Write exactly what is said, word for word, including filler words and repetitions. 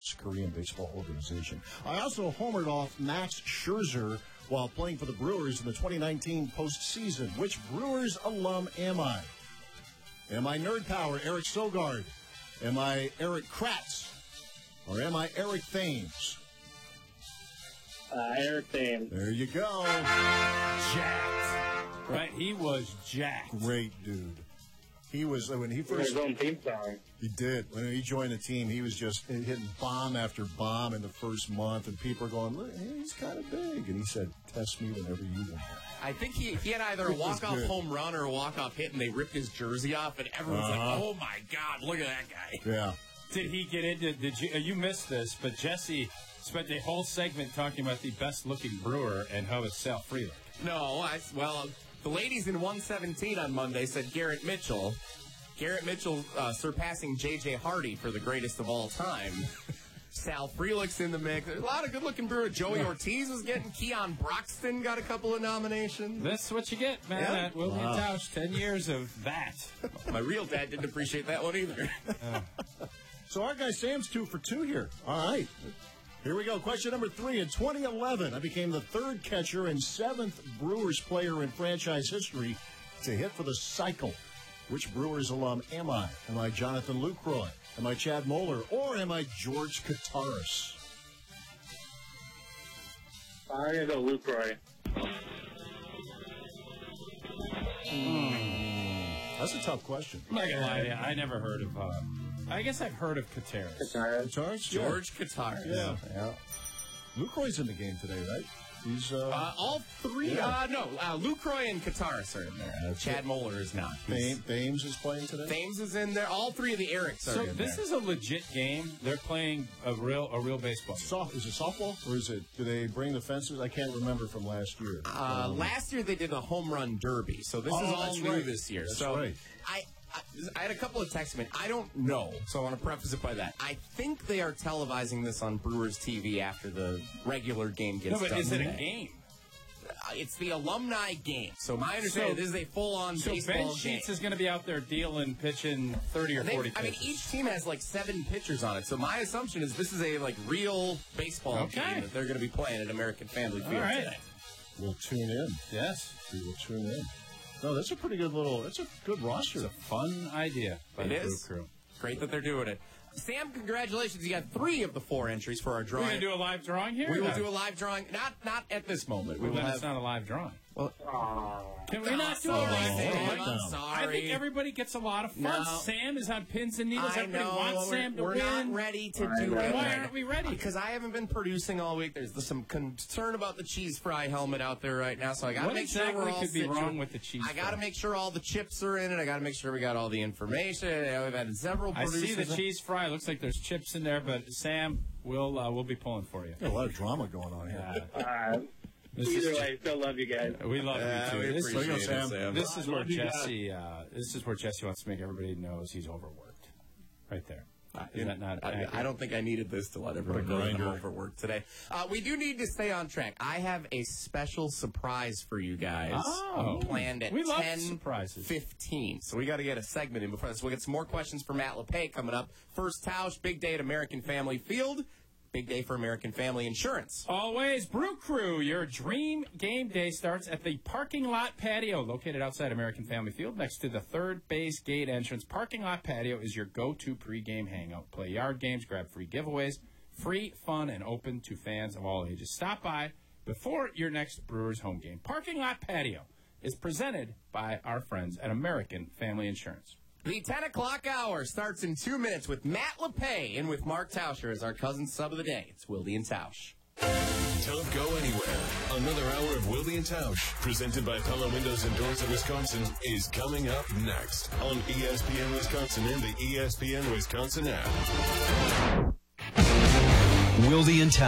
It's a Korean baseball organization. I also homered off Max Scherzer while playing for the Brewers in the twenty nineteen postseason. Which Brewers alum am I? Am I Nerd Power, Eric Sogard? Am I Eric Kratz? Or am I Eric Thames? Uh, Eric Thames. There you go. Jacked. Right? He was jacked. Great dude. He was, when he first... His own theme song. He did. When he joined the team, he was just hitting bomb after bomb in the first month, and people are going, look, he's kind of big. And he said, test me whenever you want. I think he, he had either a walk-off home run or a walk-off hit, and they ripped his jersey off, and everyone's uh-huh. like, oh, my God, look at that guy. Yeah. Did he get into, did you, you missed this, but Jesse spent a whole segment talking about the best-looking Brewer and how it's Sal Frelick. No, I, well, the ladies in one seventeen on Monday said Garrett Mitchell. Garrett Mitchell uh, surpassing J J Hardy for the greatest of all time. Sal Frelick's in the mix. There's a lot of good-looking Brewers. Joey Ortiz was getting. Keon Broxton got a couple of nominations. That's what you get, man. Yeah. At William Wow. Tausch, ten years of that. My real dad didn't appreciate that one either. Uh, So our guy Sam's two for two here. All right. Here we go. Question number three. In twenty eleven, I became the third catcher and seventh Brewers player in franchise history to hit for the cycle. Which Brewers alum am I? Am I Jonathan Lucroy? Am I Chad Moeller? Or am I George Kataris? I'm going to go Lucroy. Hmm. That's a tough question. I'm not going to lie to you. I never heard of, uh, I guess I've heard of Kataris. Kataris? George Kataris. Yeah. yeah. Lucroy's in the game today, right? He's, uh... Uh, all three? Yeah. Uh, no, uh, Lucroy and Kataris are in there. Uh, Chad Moeller is not. Thames, Thames is playing today? Thames is in there. All three of the Erics are So in this there. is a legit game. They're playing a real a real baseball. Soft, is it softball? Or is it, do they bring the fences? I can't remember from last year. Uh, um, last year they did a home run derby, so this Oh, is all that's new right. this year. That's so right. I, I I had a couple of texts come in. I don't know, so I want to preface it by that. I think they are televising this on Brewers T V after the regular game gets No, but done is it today. a game? Uh, It's the alumni game. So my understanding So- is this is a full-on So baseball Ben game. Sheets is going to be out there dealing, pitching thirty or They- forty I mean, pitches. each team has like seven pitchers on it. So my assumption is this is a like real baseball Okay. game that they're going to be playing at American Family Field All right. today. We'll tune in. Yes. We will tune in. No, that's a pretty good little, that's a good roster. It's a fun idea by It the is. Brew Crew. Great that they're doing it. Sam, congratulations. You got three of the four entries for our We're drawing. going to do a live drawing here? We will No. do a live drawing. Not not at this moment. We Well, will then it's have. not a live drawing. Well, Can we not do a sorry, live Sam. drawing? I'm No. sorry. I think everybody gets a lot of fun. No. Sam is on pins and needles. I Everybody know. wants we're, Sam to we're win. not ready to I do know. it. Why aren't we ready? Because I haven't been producing all week. There's some concern about the cheese fry helmet out there right now, so I got to What make exactly sure we're all could be situ- wrong with the cheese I got to fry? make sure all the chips are in it. I got to make sure we got all the information. We've had several I producers. see the cheese fry. Looks like there's chips in there, but Sam, we'll uh, we'll be pulling for you. Got a lot of drama going on here. Uh, Uh, this either is, way, still love you guys. we love Yeah, you we too. This, appreciate There you go, it, Sam. Sam. this is where Love you guys. Jesse. Uh, this is where Jesse wants to make everybody knows he's overworked. Right there. Is that not? I, accurate? I don't think I needed this to let everybody know that I'm overworked today. Uh, we do need to stay on track. I have a special surprise for you guys Oh. planned at We love ten surprises. fifteen. So we got to get a segment in before this. We'll get some more questions from Matt LePay coming up. First Tausch, big day at American Family Field. Big day for American Family Insurance. Always, Brew Crew, your dream game day starts at the parking lot patio located outside American Family Field next to the third base gate entrance. Parking lot patio is your go-to pregame hangout. Play yard games, grab free giveaways, free, fun, and open to fans of all ages. Stop by before your next Brewers home game. Parking lot patio is presented by our friends at American Family Insurance. The ten o'clock hour starts in two minutes with Matt LePay and with Mark Tauscher as our cousin sub of the day. It's Wilde and Tausch. Don't go anywhere. Another hour of Wilde and Tausch, presented by Pella Windows and Doors of Wisconsin, is coming up next on E S P N Wisconsin and the E S P N Wisconsin app. Wilde and Tausch.